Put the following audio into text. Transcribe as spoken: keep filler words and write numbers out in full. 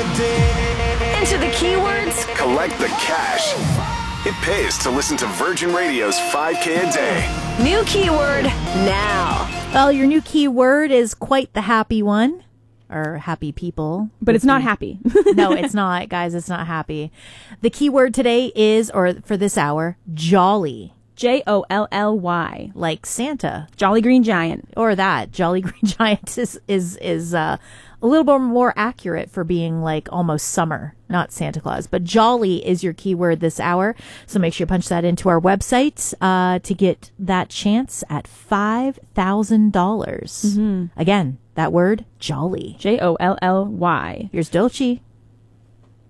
a day. Enter the keywords. Collect the cash. It pays to listen to Virgin Radio's five K a day. New keyword now. Well, your new keyword is quite the happy one. Or happy people. But it's not happy. No, it's not, guys. It's not happy. The keyword today is, or for this hour, jolly. J O L L Y. Like Santa. Jolly Green Giant. Or that. Jolly Green Giant is, is, is uh, a little bit more accurate for being like almost summer, not Santa Claus. But jolly is your keyword this hour. So make sure you punch that into our website uh, to get that chance at five thousand dollars. Mm-hmm. Again, that word, jolly. J O L L Y. Here's Dolce.